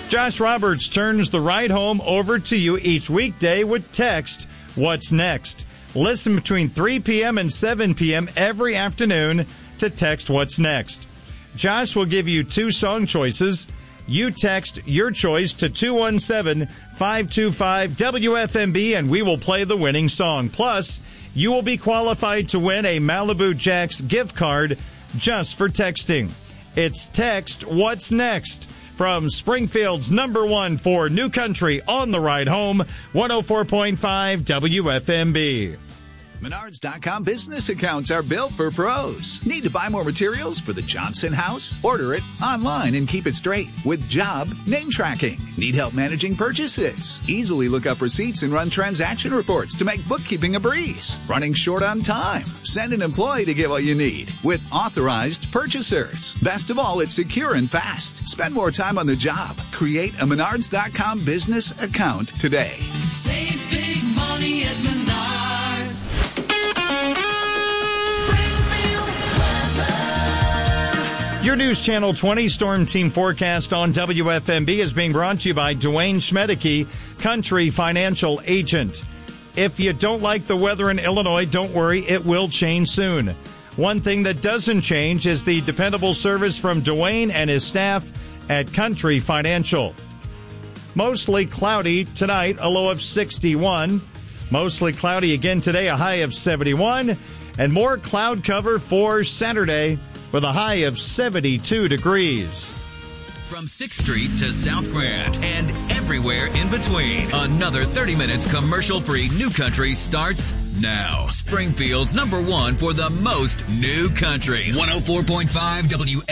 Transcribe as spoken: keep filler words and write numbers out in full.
Josh Roberts turns the ride home over to you each weekday with text, What's Next? Listen between three p.m. and seven p.m. every afternoon to text What's Next. Josh will give you two song choices. You text your choice to two one seven, five two five, W F M B and we will play the winning song. Plus, you will be qualified to win a Malibu Jacks gift card just for texting. It's Text What's Next from Springfield's number one for New Country on the ride home, one oh four point five W F M B. Menards dot com business accounts are built for pros. Need to buy more materials for the Johnson house? Order it online and keep it straight with job name tracking. Need help managing purchases? Easily look up receipts and run transaction reports to make bookkeeping a breeze. Running short on time? Send an employee to get what you need with authorized purchasers. Best of all, it's secure and fast. Spend more time on the job. Create a Menards dot com business account today. Save big money at Menards. Your News Channel twenty Storm Team forecast on W F M B is being brought to you by Dwayne Schmedeke, Country Financial Agent. If you don't like the weather in Illinois, don't worry, it will change soon. One thing that doesn't change is the dependable service from Dwayne and his staff at Country Financial. Mostly cloudy tonight, a low of sixty-one. Mostly cloudy again today, a high of seventy-one. And more cloud cover for Saturday with a high of seventy-two degrees. From sixth Street to South Grand and everywhere in between, another thirty minutes commercial-free New Country starts now. Springfield's number one for the most New Country. one oh four point five W